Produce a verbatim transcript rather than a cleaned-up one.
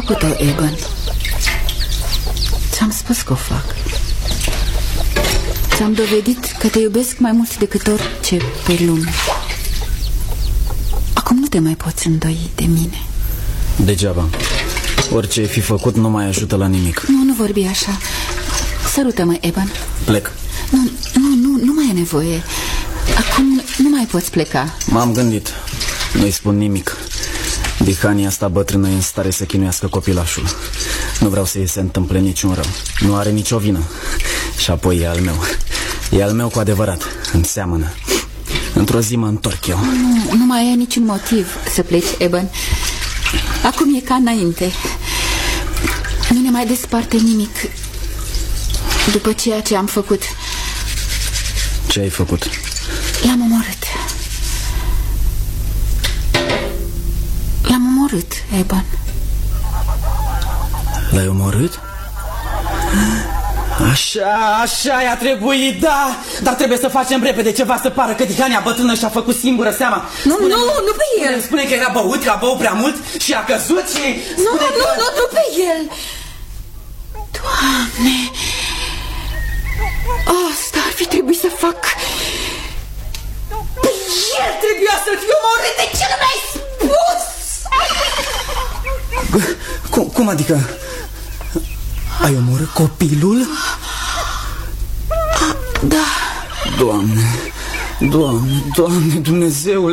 făcut-o, Eban. Ți-am spus că o fac. Ți-am dovedit că te iubesc mai mult decât orice pe lume. Acum nu te mai poți îndoi de mine. Degeaba. Orice ai fi făcut nu mai ajută la nimic. Nu, nu vorbi așa. Sărută-mă, Eban. Plec. Nu, nu, nu, nu mai e nevoie. Acum nu mai poți pleca. M-am gândit. Nu-i spun nimic. Dihania asta bătrână e în stare să chinuiască copilașul. Nu vreau să-i se întâmple niciun rău. Nu are nicio vină. Și apoi e al meu. E al meu cu adevărat. Îmi seamănă. Într-o zi mă întorc eu. Nu, nu mai ai niciun motiv să pleci, Eban. Acum e ca înainte. Nu ne mai desparte nimic după ceea ce am făcut. Ce ai făcut? L-am omorât. L-am omorât, Eban. L-ai omorât? Așa, așa i-a trebuit, da. Dar trebuie să facem repede ceva să pară că Dihania bătrână și-a făcut singură seama. Nu, spune, nu, nu pe el. Spune că era băut, că a băut prea mult și a căzut și... Nu, nu, că... nu, nu, nu pe el. Doamne, asta ar fi trebuit să fac. Pe el trebuia să-l fiu omorât. De ce nu mi-ai spus? Cum, cum adică? Ai omorât copilul? Da. Doamne, Doamne, Doamne, Dumnezeu.